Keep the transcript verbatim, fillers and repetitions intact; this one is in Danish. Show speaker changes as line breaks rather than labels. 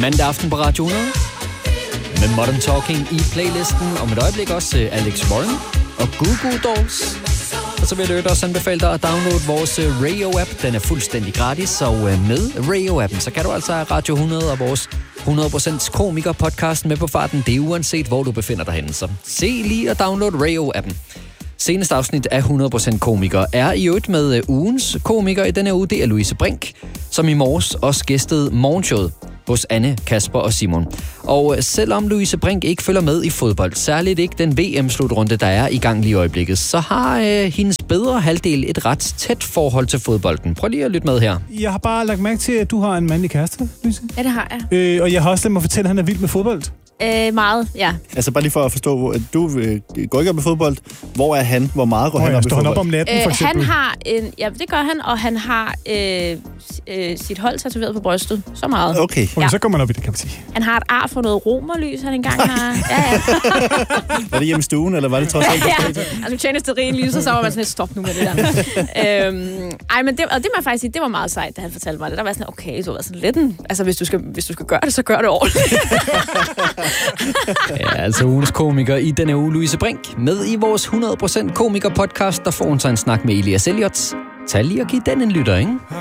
mandag aften på Radio hundrede. Med Modern Talking i playlisten. Om et øjeblik også Alex Warren og Goo Goo Dolls. Og så vil jeg også anbefale dig at downloade vores Radio-app. Den er fuldstændig gratis, og med Radio-appen, så kan du altså have Radio hundrede og vores hundrede procent komiker-podcast med på farten. Det er uanset, hvor du befinder dig henne. Så se lige at downloade Radio-appen. Seneste afsnit af hundrede procent komiker er i øvrigt med ugens komiker i denne uge. Det er Louise Brink, som i morges også gæstede morgenshowet hos Anne, Kasper og Simon. Og selvom Louise Brink ikke følger med i fodbold, særligt ikke den V M-slutrunde, der er i gang lige i øjeblikket, så har øh, hendes bedre halvdel et ret tæt forhold til fodbolden. Prøv lige at lytte med her.
Jeg har bare lagt mærke til, at du har en mandlig kæreste, Louise.
Ja, det har jeg.
Øh, og jeg har også dem at fortælle, at han er vild med fodbold.
Øh, meget, ja.
Altså bare lige for at forstå, at du øh, går ikke op i fodbold. Hvor er han? Hvor meget går oh, han op i fodbold?
Han op om natten, for eksempel.
Øh, han har en... Ja, det gør han, og han har øh, øh, sit hold tatoveret på brystet. Så meget.
Okay.
Okay, ja. Så går man op i det, kan man sige.
Han har et ar for noget romerlys, han engang har... Ja, ja.
Var det hjemme i stuen, eller var det trods alt?
Ja, altså tjene stearinlys, og så var man sådan lidt, stop nu med det der. øhm, ej, men det, og det må jeg faktisk sige, det var meget sejt, da han fortalte mig det. Der var sådan, okay, så var sådan lidt en... Altså, hvis du skal, hvis du skal gøre det, så gør det ordentligt.
Ja, altså ugens komiker i denne uge, Louise Brink. Med i vores hundrede procent komiker-podcast, der får hun sig en snak med Elias Elliot. Tag lige og giv den en lytter, ikke?